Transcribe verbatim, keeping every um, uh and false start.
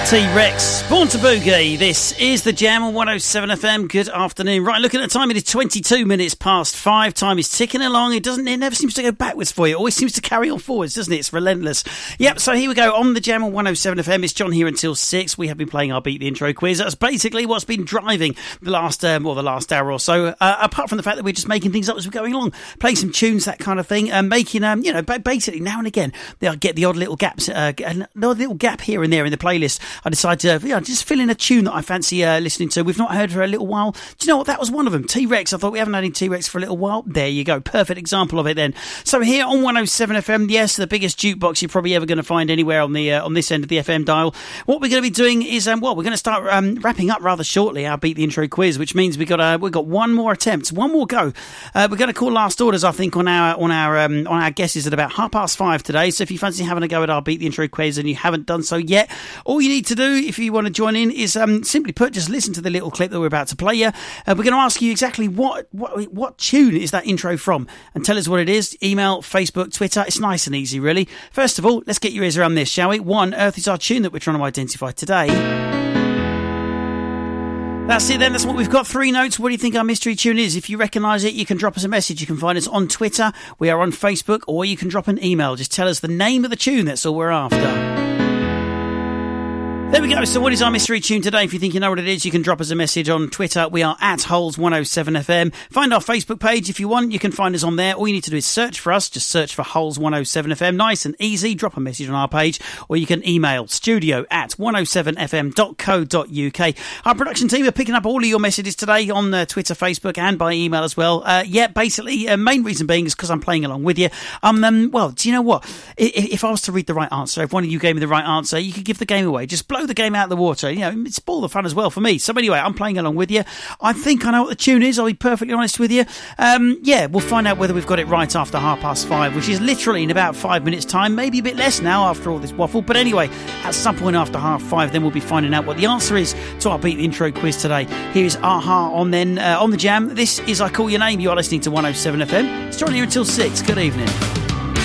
T-Rex, Born to Boogie. This is the Jam on one oh seven F M. Good afternoon. Right, looking at the time, it is twenty-two minutes past five. Time is ticking along. It doesn't. It never seems to go backwards for you. It always seems to carry on forwards, doesn't it? It's relentless. Yep, so here we go. On the Jam on one oh seven F M, it's John here until six. We have been playing our Beat the Intro quiz. That's basically what's been driving the last, um, or the last hour or so, uh, apart from the fact that we're just making things up as we're going along, playing some tunes, that kind of thing, and making, um, you know, basically now and again, they'll get the odd little gaps, uh, the odd little gap here and there in the playlist. I decide to, you know, just fill in a tune that I fancy uh, listening to. We've not heard for a little while. Do you know what? That was one of them. T-Rex. I thought we haven't had any T-Rex for a little while. There you go. Perfect example of it then. So here on one oh seven F M, yes, the biggest jukebox you're probably ever going to find anywhere on the uh, on this end of the F M dial. What we're going to be doing is, um, well, we're going to start um, wrapping up rather shortly our Beat the Intro quiz, which means we've got uh, we've got one more attempt, one more go. Uh, we're going to call last orders, I think, on our on our um, on our guesses at about half past five today. So if you fancy having a go at our Beat the Intro quiz and you haven't done so yet, all you need to do if you want to join in is um, simply put, just listen to the little clip that we're about to play you. Uh, we're going to ask you exactly what, what what tune is that intro from, and tell us what it is. Email, Facebook, Twitter. It's nice and easy, really. First of all, let's get your ears around this, shall we? One, Earth is our tune that we're trying to identify today. That's it then, that's what we've got. Three notes. What do you think our mystery tune is? If you recognise it, you can drop us a message. You can find us on Twitter, we are on Facebook, or you can drop an email. Just tell us the name of the tune, that's all we're after. There we go. So what is our mystery tune today? If you think you know what it is, you can drop us a message on Twitter. We are at Holes one oh seven F M. Find our Facebook page if you want. You can find us on there. All you need to do is search for us. Just search for Holes one oh seven F M. Nice and easy. Drop a message on our page, or you can email studio at one oh seven f m dot co dot u k. Our production team are picking up all of your messages today on uh, Twitter, Facebook, and by email as well. Uh, yeah, basically, uh, main reason being is because I'm playing along with you. Um, um, well, do you know what? If, if I was to read the right answer, if one of you gave me the right answer, you could give the game away. Just blow the game out of the water. You know, it's all the fun as well for me. So anyway, I'm playing along with you. I think I know what the tune is. I'll be perfectly honest with you. Um, yeah, we'll find out whether we've got it right after half past five, which is literally in about five minutes' time. Maybe a bit less now after all this waffle. But anyway, at some point after half five, then we'll be finding out what the answer is to our Beat the Intro quiz today. Here's Aha on then uh, on the Jam. This is I Call Your Name. You are listening to one oh seven F M. It's John here until six. Good evening.